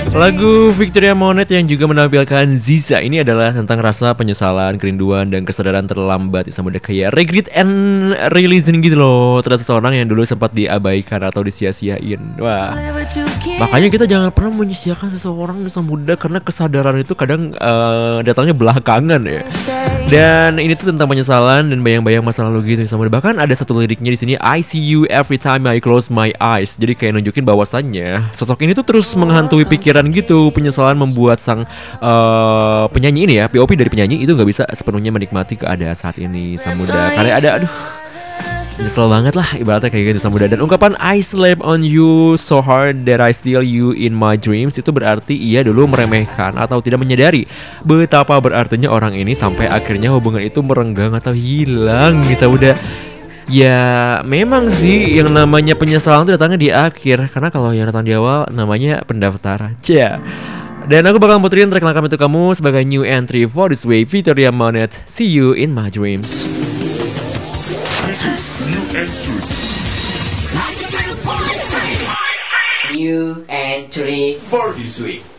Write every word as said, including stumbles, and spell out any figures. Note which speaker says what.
Speaker 1: Lagu Victoria Monet yang juga menampilkan Ziza ini adalah tentang rasa penyesalan, kerinduan, dan kesadaran terlambat. Sama udah kayak regret and releasing gitu loh, terhadap seseorang yang dulu sempat diabaikan atau disia-siain. Wah, makanya kita jangan pernah menyia-siakan seseorang yang muda, karena kesadaran itu kadang uh, datangnya belakangan ya. Dan ini tuh tentang penyesalan dan bayang-bayang masa lalu gitu. Sama bahkan ada satu liriknya di sini, I see you every time I close my eyes. Jadi kayak nunjukin bahwasannya sosok ini tuh terus menghantui pikiran gitu. Penyesalan membuat sang uh, penyanyi ini ya, P O V dari penyanyi itu nggak bisa sepenuhnya menikmati keadaan saat ini. Samuda karena ada aduh nyesel banget lah ibaratnya kayak gitu Samuda. Dan ungkapan I slept on you so hard that I steal you in my dreams itu berarti ia dulu meremehkan atau tidak menyadari betapa berartinya orang ini sampai akhirnya hubungan itu merenggang atau hilang nih Samuda. Ya memang sih yang namanya penyesalan itu datangnya di akhir, karena kalau yang datang di awal namanya pendaftaran. Cia. Dan aku bakal puterin track lengkap itu kamu sebagai new entry for this way, Victoria Monet, See You in My Dreams.
Speaker 2: New entry for this week.